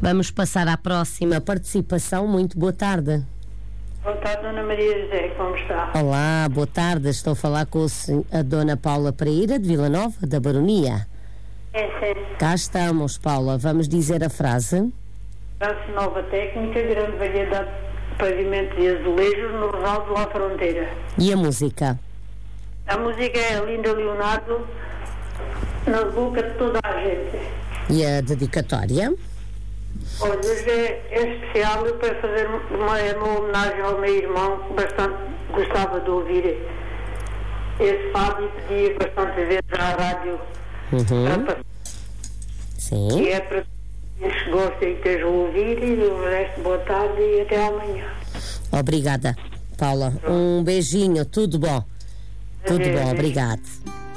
Vamos passar à próxima participação. Muito boa tarde. Boa tarde, Dona Maria José, como está? Olá, boa tarde. Estou a falar com a Dona Paula Pereira, de Vila Nova, da Baronia. É. Cá estamos, Paula. Vamos dizer a frase. Traço nova técnica, grande variedade de pavimentos e azulejos no Real de La Fronteira. E a música? A música é Linda Leonardo, na boca de toda a gente. E a dedicatória? Olha, hoje é especial para fazer uma homenagem ao meu irmão, que bastante gostava de ouvir esse fado e pedia bastante vezes à rádio para passar. Sim. E é para que gostem e estejam a ouvir, e o resto, boa tarde e até amanhã. Obrigada, Paula. Um beijinho, tudo bom. Tudo bom, obrigado.